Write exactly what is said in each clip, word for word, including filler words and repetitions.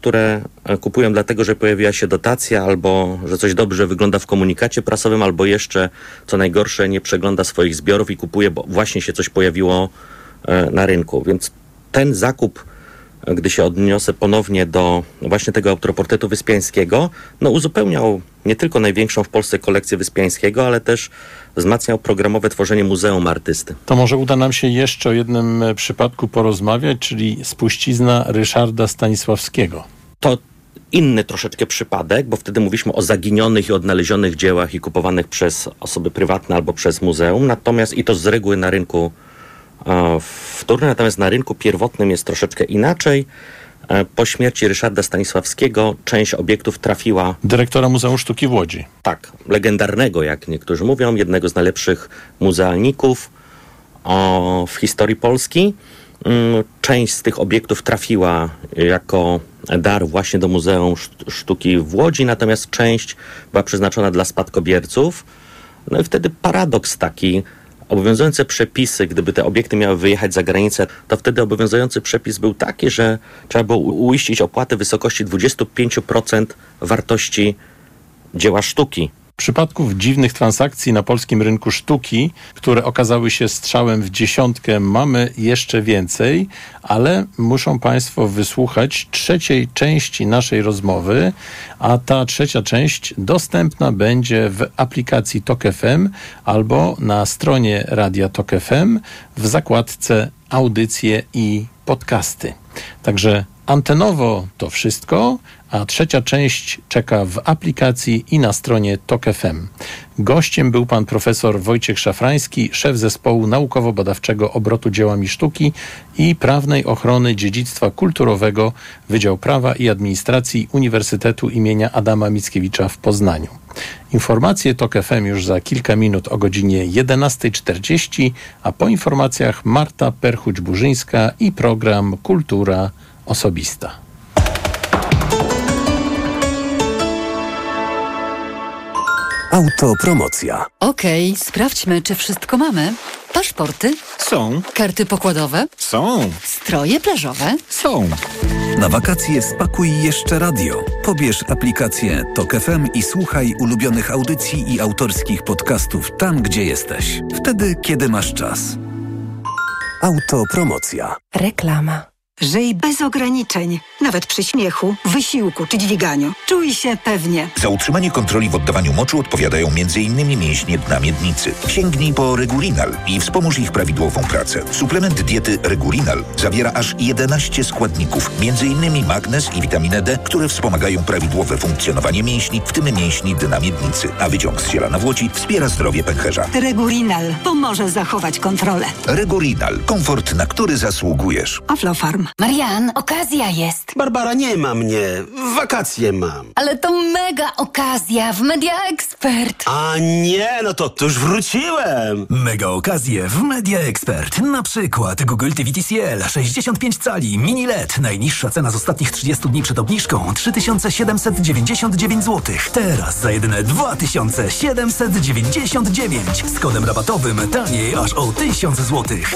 które kupują dlatego, że pojawiła się dotacja, albo że coś dobrze wygląda w komunikacie prasowym, albo jeszcze, co najgorsze, nie przegląda swoich zbiorów i kupuje, bo właśnie się coś pojawiło na rynku. Więc ten zakup, gdy się odniosę ponownie do właśnie tego autoportretu Wyspiańskiego, no uzupełniał nie tylko największą w Polsce kolekcję Wyspiańskiego, ale też wzmacniał programowe tworzenie Muzeum Artysty. To może uda nam się jeszcze o jednym przypadku porozmawiać, czyli spuścizna Ryszarda Stanisławskiego. To inny troszeczkę przypadek, bo wtedy mówiliśmy o zaginionych i odnalezionych dziełach i kupowanych przez osoby prywatne albo przez muzeum, natomiast i to z reguły na rynku wtórny, natomiast na rynku pierwotnym jest troszeczkę inaczej. Po śmierci Ryszarda Stanisławskiego część obiektów trafiła... Dyrektora Muzeum Sztuki w Łodzi. Tak, legendarnego, jak niektórzy mówią, jednego z najlepszych muzealników o, w historii Polski. Część z tych obiektów trafiła jako dar właśnie do Muzeum Sztuki w Łodzi, natomiast część była przeznaczona dla spadkobierców. No i wtedy paradoks taki, obowiązujące przepisy, gdyby te obiekty miały wyjechać za granicę, to wtedy obowiązujący przepis był taki, że trzeba było uiścić opłatę w wysokości dwadzieścia pięć procent wartości dzieła sztuki. Przypadków dziwnych transakcji na polskim rynku sztuki, które okazały się strzałem w dziesiątkę, mamy jeszcze więcej, ale muszą Państwo wysłuchać trzeciej części naszej rozmowy, a ta trzecia część dostępna będzie w aplikacji Tok F M albo na stronie Radia Tok F M w zakładce Audycje i Podcasty. Także antenowo to wszystko, a trzecia część czeka w aplikacji i na stronie Tok F M. Gościem był pan profesor Wojciech Szafrański, szef zespołu naukowo-badawczego obrotu dziełami sztuki i prawnej ochrony dziedzictwa kulturowego Wydział Prawa i Administracji Uniwersytetu imienia Adama Mickiewicza w Poznaniu. Informacje Tok F M już za kilka minut o godzinie jedenasta czterdzieści, a po informacjach Marta Perchuć-Burzyńska i program Kultura Osobista. Autopromocja. Okej, okay, sprawdźmy, czy wszystko mamy. Paszporty? Są. Karty pokładowe? Są. Stroje plażowe? Są. Na wakacje spakuj jeszcze radio. Pobierz aplikację Tok F M i słuchaj ulubionych audycji i autorskich podcastów tam, gdzie jesteś. Wtedy, kiedy masz czas. Autopromocja. Reklama. Żyj bez ograniczeń, nawet przy śmiechu, wysiłku czy dźwiganiu. Czuj się pewnie. Za utrzymanie kontroli w oddawaniu moczu odpowiadają m in mięśnie dna miednicy. Sięgnij po Regulinal i wspomóż ich prawidłową pracę. Suplement diety Regulinal zawiera aż jedenaście składników, między innymi magnez i witaminę D, które wspomagają prawidłowe funkcjonowanie mięśni, w tym mięśni dna miednicy. A wyciąg z ziela w Łodzi wspiera zdrowie pęcherza. Regulinal pomoże zachować kontrolę. Regulinal. Komfort, na który zasługujesz. Aflofarm. Marian, okazja jest. Barbara, nie ma mnie. Wakacje mam. Ale to mega okazja w Media Expert. A nie, no to, to już wróciłem. Mega okazje w Media Expert. Na przykład Google T V T C L sześćdziesiąt pięć cali mini L E D. Najniższa cena z ostatnich trzydziestu dni przed obniżką trzy tysiące siedemset dziewięćdziesiąt dziewięć złotych. Teraz za jedyne dwa tysiące siedemset dziewięćdziesiąt dziewięć. Z kodem rabatowym taniej aż o tysiąc złotych.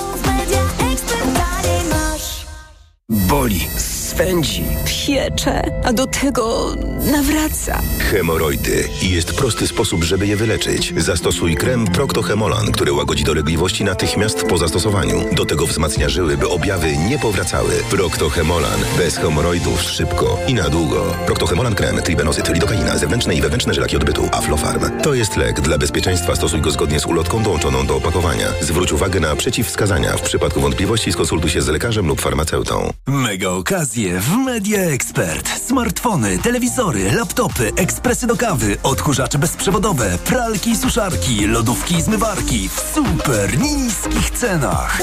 Boli, swędzi, piecze, a do tego nawraca. Hemoroidy. I jest prosty sposób, żeby je wyleczyć. Zastosuj krem Procto-Hemolan, który łagodzi dolegliwości natychmiast po zastosowaniu. Do tego wzmacnia żyły, by objawy nie powracały. Procto-Hemolan. Bez hemoroidów szybko i na długo. Procto-Hemolan krem, tribenozyt, lidokaina, zewnętrzne i wewnętrzne żelaki odbytu, Aflofarm. To jest lek. Dla bezpieczeństwa stosuj go zgodnie z ulotką dołączoną do opakowania. Zwróć uwagę na przeciwwskazania. W przypadku wątpliwości skonsultuj się z lekarzem lub farmaceutą. Mega okazje w Media Expert. Smartfony, telewizory, laptopy, ekspresy do kawy, odkurzacze bezprzewodowe, pralki i suszarki, lodówki i zmywarki w super niskich cenach.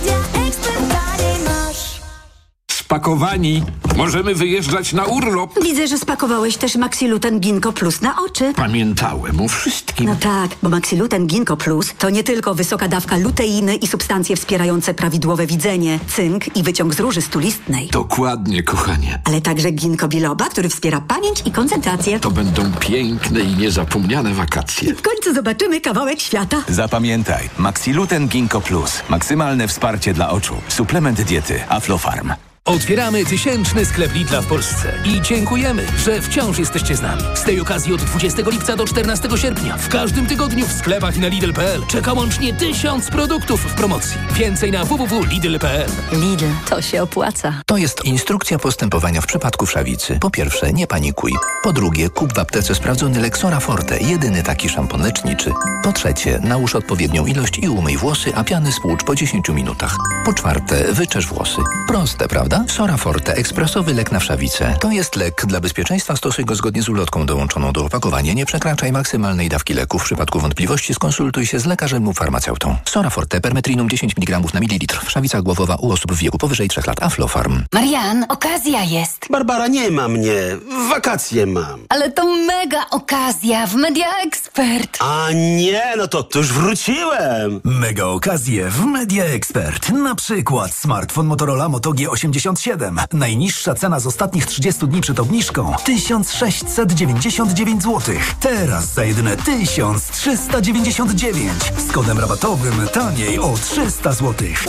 Spakowani. Możemy wyjeżdżać na urlop. Widzę, że spakowałeś też Maxiluten Ginkgo Plus na oczy. Pamiętałem o wszystkim. No tak, bo Maxiluten Ginkgo Plus to nie tylko wysoka dawka luteiny i substancje wspierające prawidłowe widzenie, cynk i wyciąg z róży stulistnej. Dokładnie, kochanie. Ale także ginkgo biloba, który wspiera pamięć i koncentrację. To będą piękne i niezapomniane wakacje. W końcu zobaczymy kawałek świata. Zapamiętaj, Maxiluten Ginkgo Plus. Maksymalne wsparcie dla oczu. Suplement diety Aflofarm. Otwieramy tysięczny sklep Lidla w Polsce i dziękujemy, że wciąż jesteście z nami. Z tej okazji od dwudziestego lipca do czternastego sierpnia w każdym tygodniu w sklepach i na Lidl kropka p l czeka łącznie tysiąc produktów w promocji. Więcej na w w w kropka lidl kropka p l. Lidl, to się opłaca. To jest instrukcja postępowania w przypadku wszawicy. Po pierwsze, nie panikuj. Po drugie, kup w aptece sprawdzony Lexora Forte, jedyny taki szampon leczniczy. Po trzecie, nałóż odpowiednią ilość i umyj włosy, a piany spłucz po dziesięciu minutach. Po czwarte, wyczesz włosy. Proste, prawda? Sora Forte, ekspresowy lek na wszawicę. To jest lek. Dla bezpieczeństwa stosuj go zgodnie z ulotką dołączoną do opakowania. Nie przekraczaj maksymalnej dawki leku. W przypadku wątpliwości skonsultuj się z lekarzem lub farmaceutą. Sora Forte, permetrinum dziesięć miligramów na mililitr. Wszawica głowowa u osób w wieku powyżej trzech lat. Aflofarm. Marian, okazja jest. Barbara, nie ma mnie. Wakacje mam. Ale to mega okazja w Media Expert. A nie, no to, to już wróciłem. Mega okazje w Media Expert. Na przykład smartfon Motorola Moto G osiemdziesiąt siedem. Najniższa cena z ostatnich trzydziestu dni przed obniżką tysiąc sześćset dziewięćdziesiąt dziewięć złotych. Teraz za jedyne tysiąc trzysta dziewięćdziesiąt dziewięć. Z kodem rabatowym taniej o trzysta złotych.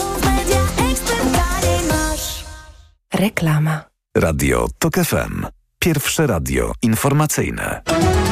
Reklama. Radio Tok F M. Pierwsze radio informacyjne.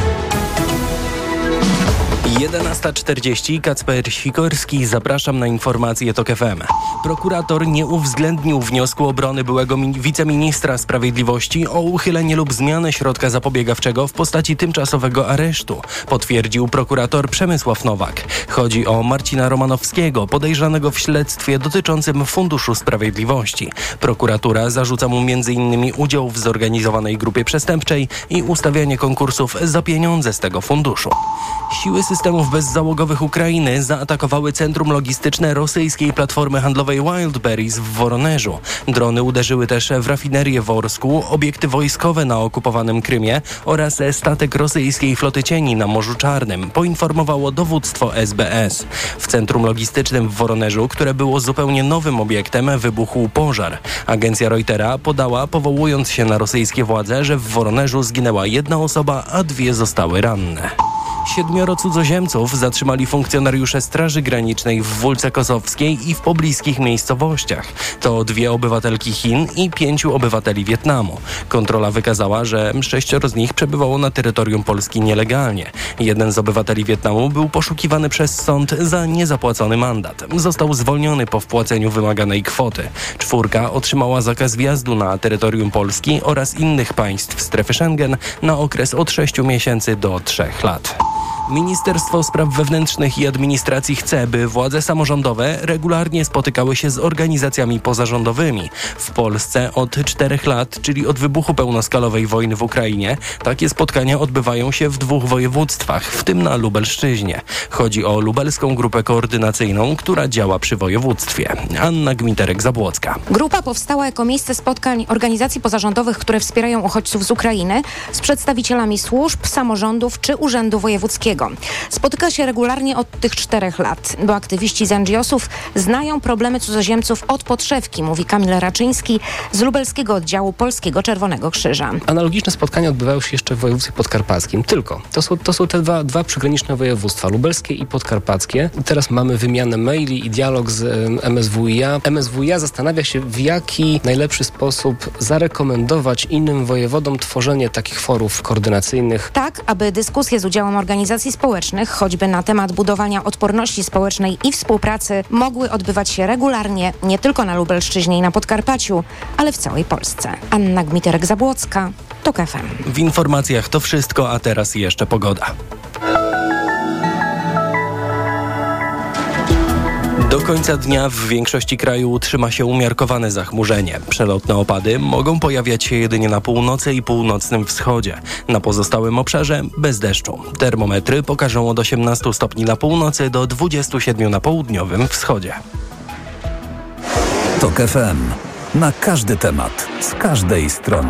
jedenasta czterdzieści, Kacper Sikorski, zapraszam na informacje Tok F M. Prokurator nie uwzględnił wniosku obrony byłego min- wiceministra sprawiedliwości o uchylenie lub zmianę środka zapobiegawczego w postaci tymczasowego aresztu, potwierdził prokurator Przemysław Nowak. Chodzi o Marcina Romanowskiego, podejrzanego w śledztwie dotyczącym Funduszu Sprawiedliwości. Prokuratura zarzuca mu między innymi udział w zorganizowanej grupie przestępczej i ustawianie konkursów za pieniądze z tego funduszu. Siły systemów bezzałogowych Ukrainy zaatakowały centrum logistyczne rosyjskiej platformy handlowej Wildberries w Woronerzu. Drony uderzyły też w rafinerię w Orsku, obiekty wojskowe na okupowanym Krymie oraz statek rosyjskiej floty cieni na Morzu Czarnym, poinformowało dowództwo S B S. W centrum logistycznym w Woronerzu, które było zupełnie nowym obiektem, wybuchł pożar. Agencja Reutera podała, powołując się na rosyjskie władze, że w Woronerzu zginęła jedna osoba, a dwie zostały ranne. Siedmioro cudzoziemców zatrzymali funkcjonariusze Straży Granicznej w Wólce Kosowskiej i w pobliskich miejscowościach. To dwie obywatelki Chin i pięciu obywateli Wietnamu. Kontrola wykazała, że sześcioro z nich przebywało na terytorium Polski nielegalnie. Jeden z obywateli Wietnamu był poszukiwany przez sąd za niezapłacony mandat. Został zwolniony po wpłaceniu wymaganej kwoty. Czwórka otrzymała zakaz wjazdu na terytorium Polski oraz innych państw strefy Schengen na okres od sześciu miesięcy do trzech lat. Ministerstwo Spraw Wewnętrznych i Administracji chce, by władze samorządowe regularnie spotykały się z organizacjami pozarządowymi. W Polsce od czterech lat, czyli od wybuchu pełnoskalowej wojny w Ukrainie, takie spotkania odbywają się w dwóch województwach, w tym na Lubelszczyźnie. Chodzi o Lubelską Grupę Koordynacyjną, która działa przy województwie. Anna Gmiterek-Zabłocka. Grupa powstała jako miejsce spotkań organizacji pozarządowych, które wspierają uchodźców z Ukrainy, z przedstawicielami służb, samorządów czy Urzędu Wojewódzkiego. Spotyka się regularnie od tych czterech lat, bo aktywiści z N G O sów znają problemy cudzoziemców od podszewki, mówi Kamil Raczyński z lubelskiego oddziału Polskiego Czerwonego Krzyża. Analogiczne spotkania odbywały się jeszcze w województwie podkarpackim. Tylko to są, to są te dwa, dwa przygraniczne województwa, lubelskie i podkarpackie. I teraz mamy wymianę maili i dialog z M S W i A. M S W i A zastanawia się, w jaki najlepszy sposób zarekomendować innym wojewodom tworzenie takich forów koordynacyjnych. Tak, aby dyskusje z udziałem organizacji społecznych, choćby na temat budowania odporności społecznej i współpracy, mogły odbywać się regularnie, nie tylko na Lubelszczyźnie i na Podkarpaciu, ale w całej Polsce. Anna Gmiterek-Zabłocka, Tok F M. W informacjach to wszystko, a teraz jeszcze pogoda. Do końca dnia w większości kraju utrzyma się umiarkowane zachmurzenie. Przelotne opady mogą pojawiać się jedynie na północy i północnym wschodzie. Na pozostałym obszarze bez deszczu. Termometry pokażą od osiemnastu stopni na północy do dwudziestu siedmiu na południowym wschodzie. Tok F M. Na każdy temat, z każdej strony.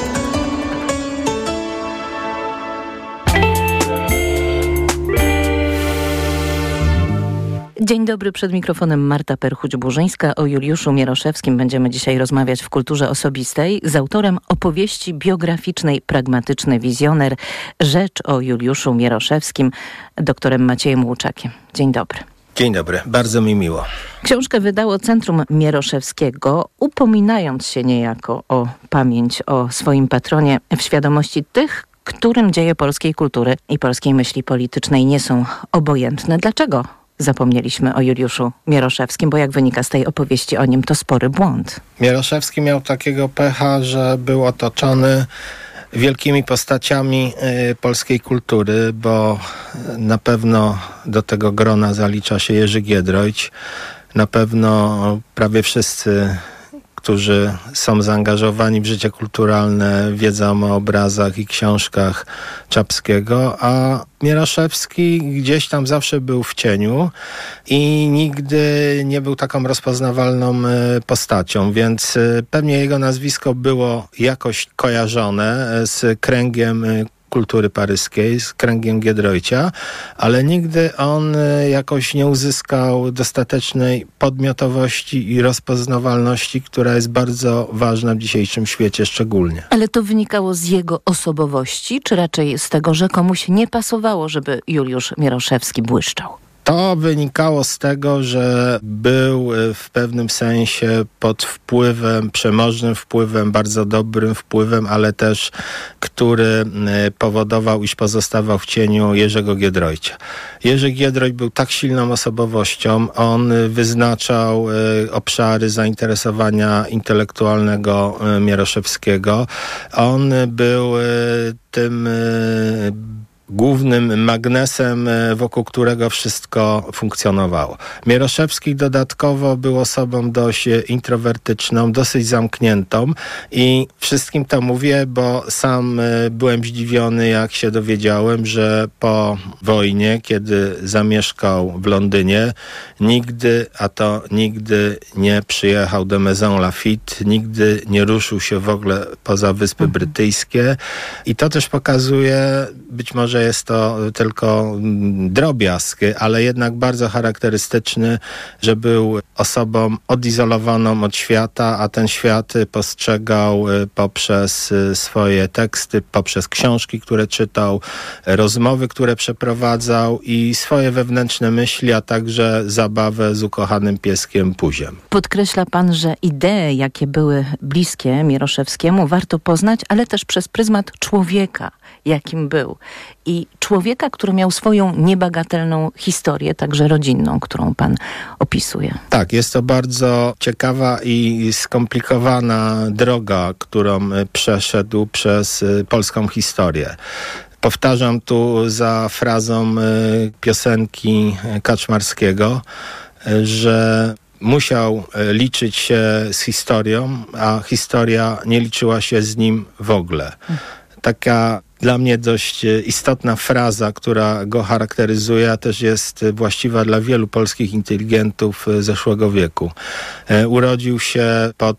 Dzień dobry, przed mikrofonem Marta Perchuć-Burzyńska. O Juliuszu Mieroszewskim będziemy dzisiaj rozmawiać w Kulturze Osobistej z autorem opowieści biograficznej Pragmatyczny wizjoner. Rzecz o Juliuszu Mieroszewskim, doktorem Maciejem Łuczakiem. Dzień dobry. Dzień dobry, bardzo mi miło. Książkę wydało Centrum Mieroszewskiego, upominając się niejako o pamięć o swoim patronie w świadomości tych, którym dzieje polskiej kultury i polskiej myśli politycznej nie są obojętne. Dlaczego zapomnieliśmy o Juliuszu Mieroszewskim? Bo jak wynika z tej opowieści o nim, to spory błąd. Mieroszewski miał takiego pecha, że był otoczony wielkimi postaciami y, polskiej kultury, bo na pewno do tego grona zalicza się Jerzy Giedroyć. Na pewno prawie wszyscy, którzy są zaangażowani w życie kulturalne, wiedzą o obrazach i książkach Czapskiego, a Mieroszewski gdzieś tam zawsze był w cieniu i nigdy nie był taką rozpoznawalną postacią, więc pewnie jego nazwisko było jakoś kojarzone z kręgiem kultury paryskiej, z kręgiem Giedroycia, ale nigdy on jakoś nie uzyskał dostatecznej podmiotowości i rozpoznawalności, która jest bardzo ważna w dzisiejszym świecie szczególnie. Ale to wynikało z jego osobowości, czy raczej z tego, że komuś nie pasowało, żeby Juliusz Mieroszewski błyszczał? To wynikało z tego, że był w pewnym sensie pod wpływem, przemożnym wpływem, bardzo dobrym wpływem, ale też, który powodował, iż pozostawał w cieniu Jerzego Giedroycia. Jerzy Giedroyć był tak silną osobowością, on wyznaczał obszary zainteresowania intelektualnego Mieroszewskiego. On był tym głównym magnesem, wokół którego wszystko funkcjonowało. Mieroszewski dodatkowo był osobą dość introwertyczną, dosyć zamkniętą i wszystkim to mówię, bo sam byłem zdziwiony, jak się dowiedziałem, że po wojnie, kiedy zamieszkał w Londynie, nigdy, a to nigdy nie przyjechał do Maison Lafitte, nigdy nie ruszył się w ogóle poza Wyspy Brytyjskie i to też pokazuje, być może jest to tylko drobiazg, ale jednak bardzo charakterystyczny, że był osobą odizolowaną od świata, a ten świat postrzegał poprzez swoje teksty, poprzez książki, które czytał, rozmowy, które przeprowadzał i swoje wewnętrzne myśli, a także zabawę z ukochanym pieskiem Puziem. Podkreśla pan, że idee, jakie były bliskie Mieroszewskiemu, warto poznać, ale też przez pryzmat człowieka, jakim był. I człowieka, który miał swoją niebagatelną historię, także rodzinną, którą pan opisuje. Tak, jest to bardzo ciekawa i skomplikowana droga, którą przeszedł przez polską historię. Powtarzam tu za frazą piosenki Kaczmarskiego, że musiał liczyć się z historią, a historia nie liczyła się z nim w ogóle. Taka dla mnie dość istotna fraza, która go charakteryzuje, a też jest właściwa dla wielu polskich inteligentów zeszłego wieku. Urodził się pod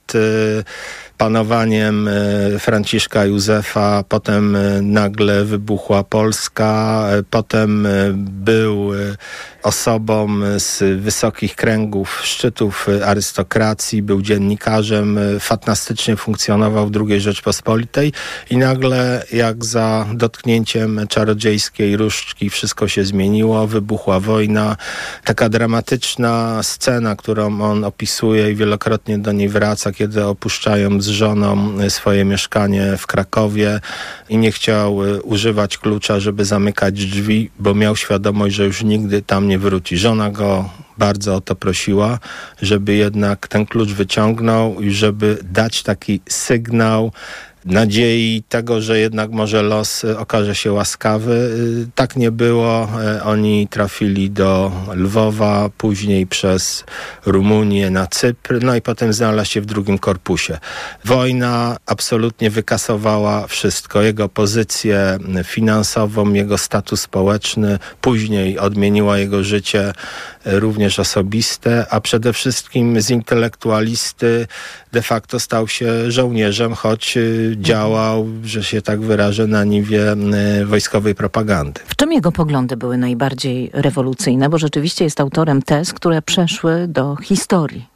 panowaniem Franciszka Józefa, potem nagle wybuchła Polska, potem był osobą z wysokich kręgów, szczytów arystokracji, był dziennikarzem, fantastycznie funkcjonował w drugiej Rzeczpospolitej i nagle jak za dotknięciem czarodziejskiej różdżki wszystko się zmieniło, wybuchła wojna. Taka dramatyczna scena, którą on opisuje i wielokrotnie do niej wraca, kiedy opuszczają z żoną swoje mieszkanie w Krakowie i nie chciał używać klucza, żeby zamykać drzwi, bo miał świadomość, że już nigdy tam nie wróci. Żona go bardzo o to prosiła, żeby jednak ten klucz wyciągnął i żeby dać taki sygnał nadziei tego, że jednak może los okaże się łaskawy. Tak nie było. Oni trafili do Lwowa, później przez Rumunię na Cypr, no i potem znalazł się w drugim korpusie. Wojna absolutnie wykasowała wszystko. Jego pozycję finansową, jego status społeczny, później odmieniła jego życie również osobiste, a przede wszystkim z intelektualisty de facto stał się żołnierzem, choć działał, że się tak wyrażę, na niwie wojskowej propagandy. W czym jego poglądy były najbardziej rewolucyjne? Bo rzeczywiście jest autorem tez, które przeszły do historii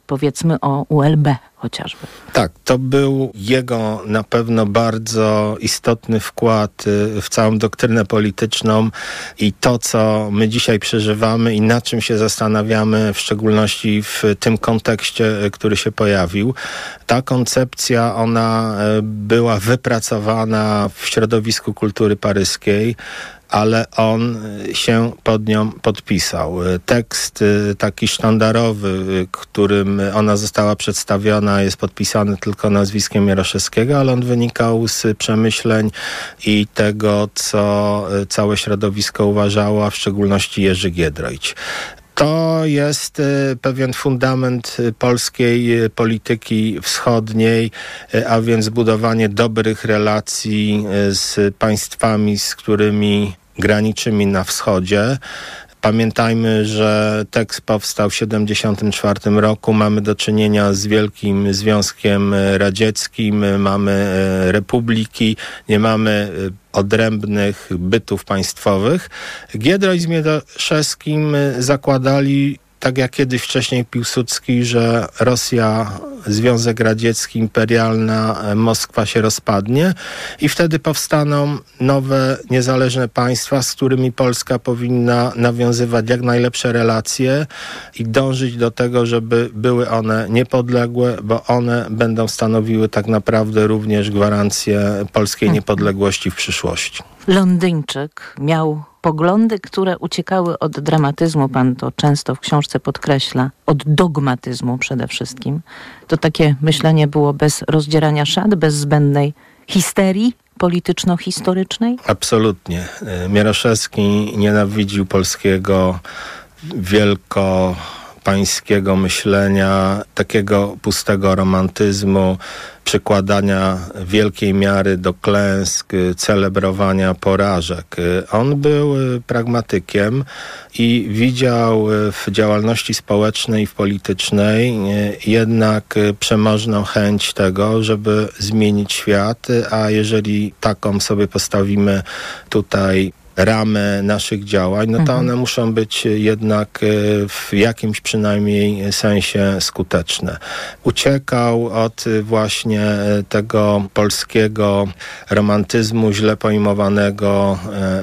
powiedzmy o U L B chociażby. Tak, to był jego na pewno bardzo istotny wkład w całą doktrynę polityczną i to, co my dzisiaj przeżywamy i nad czym się zastanawiamy, w szczególności w tym kontekście, który się pojawił. Ta koncepcja, ona była wypracowana w środowisku kultury paryskiej, ale on się pod nią podpisał. Tekst taki sztandarowy, którym ona została przedstawiona, jest podpisany tylko nazwiskiem Jaroszewskiego, ale on wynikał z przemyśleń i tego, co całe środowisko uważało, a w szczególności Jerzy Giedroyć. To jest pewien fundament polskiej polityki wschodniej, a więc budowanie dobrych relacji z państwami, z którymi graniczymy na wschodzie. Pamiętajmy, że tekst powstał w siedemdziesiątym czwartym roku. Mamy do czynienia z Wielkim Związkiem Radzieckim, mamy republiki, nie mamy odrębnych bytów państwowych. Giedroyć z Mieroszewskim zakładali, tak jak kiedyś wcześniej Piłsudski, że Rosja, Związek Radziecki, imperialna Moskwa się rozpadnie i wtedy powstaną nowe, niezależne państwa, z którymi Polska powinna nawiązywać jak najlepsze relacje i dążyć do tego, żeby były one niepodległe, bo one będą stanowiły tak naprawdę również gwarancję polskiej niepodległości w przyszłości. Londyńczyk miał poglądy, które uciekały od dramatyzmu, pan to często w książce podkreśla, od dogmatyzmu przede wszystkim. To takie myślenie było bez rozdzierania szat, bez zbędnej histerii polityczno-historycznej? Absolutnie. Mieroszewski nienawidził polskiego wielko pańskiego myślenia, takiego pustego romantyzmu, przykładania wielkiej miary do klęsk, celebrowania porażek. On był pragmatykiem i widział w działalności społecznej i w politycznej jednak przemożną chęć tego, żeby zmienić świat, a jeżeli taką sobie postawimy tutaj ramy naszych działań, no to mhm. one muszą być jednak w jakimś przynajmniej sensie skuteczne. Uciekał od właśnie tego polskiego romantyzmu źle pojmowanego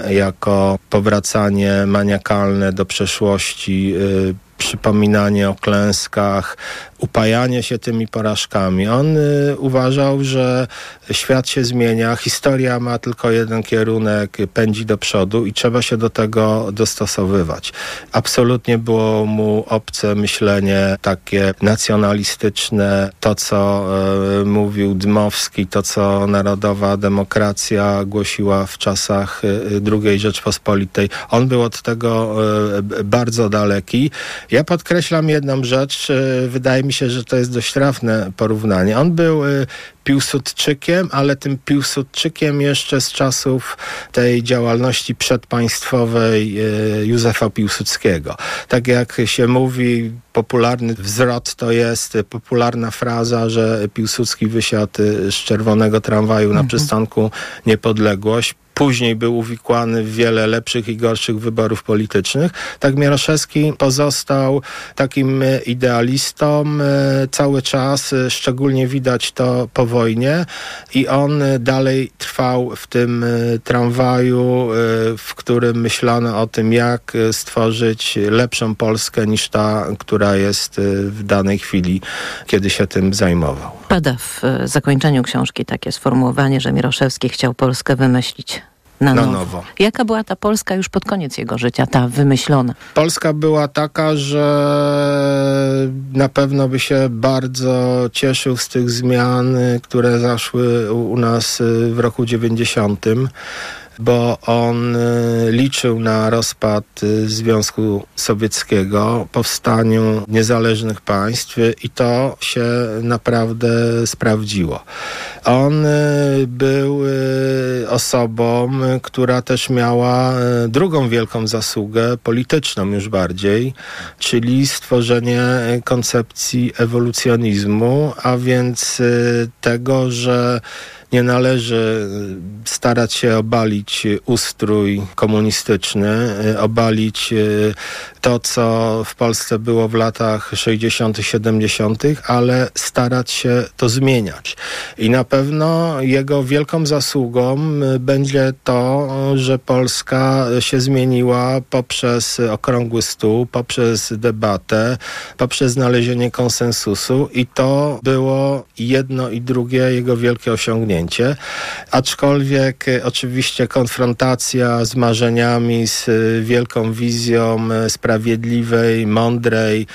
jako powracanie maniakalne do przeszłości, przypominanie o klęskach, upajanie się tymi porażkami. On y, uważał, że świat się zmienia, historia ma tylko jeden kierunek, pędzi do przodu i trzeba się do tego dostosowywać. Absolutnie było mu obce myślenie takie nacjonalistyczne, to co y, mówił Dmowski, to co Narodowa Demokracja głosiła w czasach y, drugiej Rzeczpospolitej. On był od tego y, bardzo daleki. Ja podkreślam jedną rzecz, y, wydaje mi się, że to jest dość trafne porównanie. On był y, Piłsudczykiem, ale tym Piłsudczykiem jeszcze z czasów tej działalności przedpaństwowej y, Józefa Piłsudskiego. Tak jak się mówi, popularny zwrot to jest popularna fraza, że Piłsudski wysiadł z czerwonego tramwaju na przystanku Niepodległość. Później był uwikłany w wiele lepszych i gorszych wyborów politycznych. Tak Mieroszewski pozostał takim idealistą cały czas, szczególnie widać to po wojnie i on dalej trwał w tym tramwaju, w którym myślano o tym, jak stworzyć lepszą Polskę niż ta, która jest w danej chwili, kiedy się tym zajmował. Pada w zakończeniu książki takie sformułowanie, że Mieroszewski chciał Polskę wymyślić na nowo. na nowo. Jaka była ta Polska już pod koniec jego życia, ta wymyślona? Polska była taka, że na pewno by się bardzo cieszył z tych zmian, które zaszły u, u nas w roku dziewięćdziesiątym. Bo on liczył na rozpad Związku Sowieckiego, powstaniu niezależnych państw i to się naprawdę sprawdziło. On był osobą, która też miała drugą wielką zasługę, polityczną już bardziej, czyli stworzenie koncepcji ewolucjonizmu, a więc tego, że Nie należy starać się obalić ustrój komunistyczny, obalić to, co w Polsce było w latach sześćdziesiątych, siedemdziesiątych, ale starać się to zmieniać. I na pewno jego wielką zasługą będzie to, że Polska się zmieniła poprzez okrągły stół, poprzez debatę, poprzez znalezienie konsensusu i to było jedno i drugie jego wielkie osiągnięcie. Aczkolwiek oczywiście konfrontacja z marzeniami, z wielką wizją sprawiedliwej, mądrej,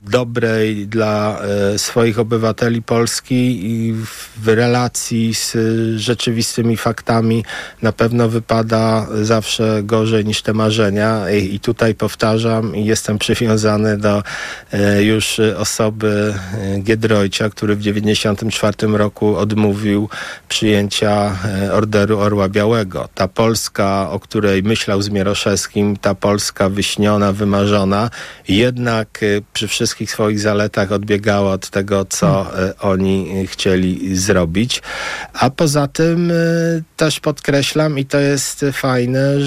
dobrej dla e, swoich obywateli Polski i w relacji z rzeczywistymi faktami na pewno wypada zawsze gorzej niż te marzenia. I, i tutaj powtarzam i jestem przywiązany do e, już osoby Giedroycia, który w dziewięćdziesiątym czwartym roku odmówił przyjęcia e, Orderu Orła Białego. Ta Polska, o której myślał z Mieroszewskim, ta Polska wyśniona, wymarzona, jednak e, przy wszystkich wszystkich swoich zaletach odbiegała od tego, co hmm. oni chcieli zrobić. A poza tym też podkreślam, i to jest fajne,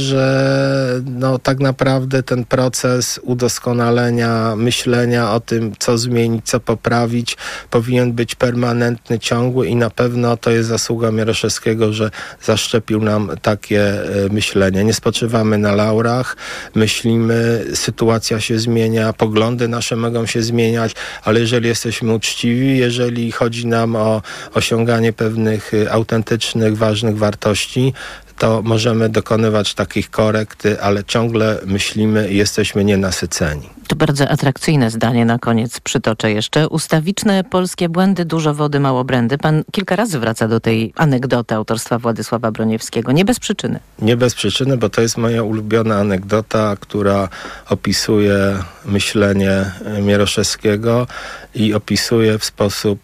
że no, tak naprawdę ten proces udoskonalenia, myślenia o tym, co zmienić, co poprawić, powinien być permanentny, ciągły i na pewno to jest zasługa Mieroszewskiego, że zaszczepił nam takie myślenie. Nie spoczywamy na laurach, myślimy, sytuacja się zmienia, poglądy nasze mogą się zmieniać, ale jeżeli jesteśmy uczciwi, jeżeli chodzi nam o osiąganie pewnych autentycznych, ważnych wartości, to możemy dokonywać takich korekt, ale ciągle myślimy i jesteśmy nienasyceni. To bardzo atrakcyjne zdanie na koniec przytoczę jeszcze. Ustawiczne polskie błędy, dużo wody, mało brędy. Pan kilka razy wraca do tej anegdoty autorstwa Władysława Broniewskiego. Nie bez przyczyny. Nie bez przyczyny, bo to jest moja ulubiona anegdota, która opisuje myślenie Mieroszewskiego i opisuje w sposób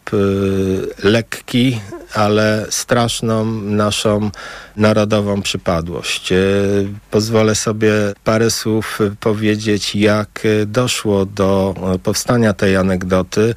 y, lekki, ale straszną naszą narodową przypadłość. Pozwolę sobie parę słów powiedzieć, jak doszło do powstania tej anegdoty.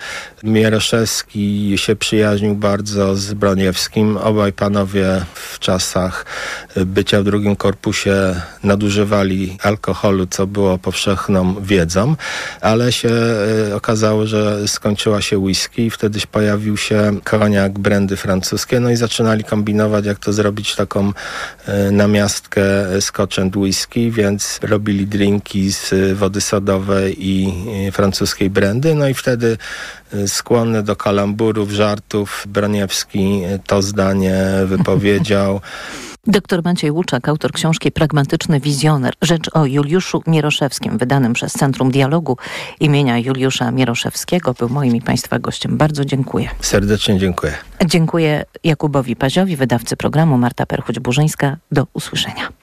Mieroszewski się przyjaźnił bardzo z Broniewskim. Obaj panowie w czasach bycia w drugim korpusie nadużywali alkoholu, co było powszechną wiedzą, ale się okazało, że skończyła się whisky i wtedy pojawił się koniak, brandy francuskie, no i zaczynali kombinować, jak to zrobić taką e, namiastkę Scotch and whisky, więc robili drinki z wody sodowej i e, francuskiej brandy, no i wtedy e, skłonny do kalamburów, żartów, Broniewski to zdanie wypowiedział. Doktor Maciej Łuczak, autor książki Pragmatyczny wizjoner. Rzecz o Juliuszu Mieroszewskim, wydanym przez Centrum Dialogu imienia Juliusza Mieroszewskiego. Był moim i Państwa gościem. Bardzo dziękuję. Serdecznie dziękuję. Dziękuję Jakubowi Paziowi, wydawcy programu. Marta Perchuć-Burzyńska. Do usłyszenia.